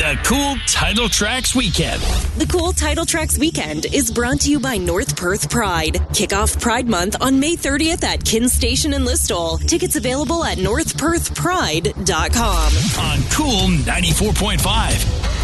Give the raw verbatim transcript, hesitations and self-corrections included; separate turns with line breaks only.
the Cool Title Tracks Weekend.
The Cool Title Tracks Weekend is brought to you by North Perth Pride. Kick off Pride Month on May thirtieth at Kin Station in Listowel. Tickets available at north perth pride dot com.
On Cool ninety-four point five.